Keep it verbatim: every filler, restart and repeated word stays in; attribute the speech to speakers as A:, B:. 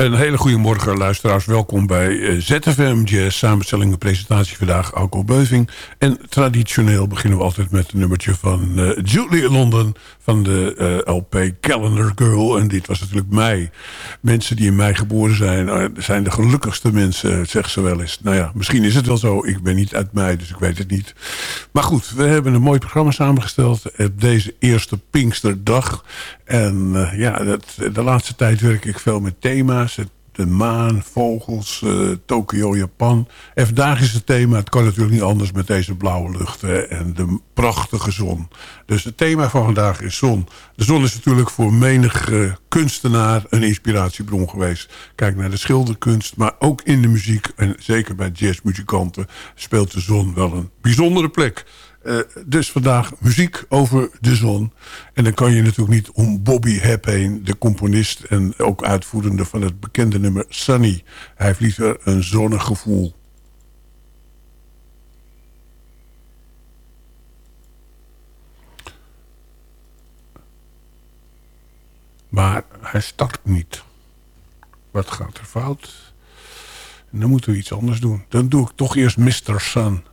A: Een hele goede morgen, luisteraars. Welkom bij Z F M Jazz. Samenstelling en presentatie vandaag, Alco Beuving. En traditioneel beginnen we altijd met een nummertje van uh, Julie London... van de uh, L P Calendar Girl. En dit was natuurlijk mei. Mensen die in mei geboren zijn... Uh, zijn de gelukkigste mensen, zegt ze wel eens. Nou ja, misschien is het wel zo. Ik ben niet uit mei, dus ik weet het niet. Maar goed, we hebben een mooi programma samengesteld... op deze eerste Pinksterdag... En uh, ja, dat, de laatste tijd werk ik veel met thema's. Het, de maan, vogels, uh, Tokio, Japan. En vandaag is het thema, het kan natuurlijk niet anders met deze blauwe lucht. Hè, en de prachtige zon. Dus het thema van vandaag is zon. De zon is natuurlijk voor menig uh, kunstenaar een inspiratiebron geweest. Kijk naar de schilderkunst, maar ook in de muziek. En zeker bij jazzmuzikanten speelt de zon wel een bijzondere plek. Uh, dus vandaag muziek over de zon. En dan kan je natuurlijk niet om Bobby Hebb heen... de componist en ook uitvoerende van het bekende nummer Sunny. Hij heeft liever een zonnig gevoel. Maar hij start niet. Wat gaat er fout? En dan moeten we iets anders doen. Dan doe ik toch eerst mister Sun...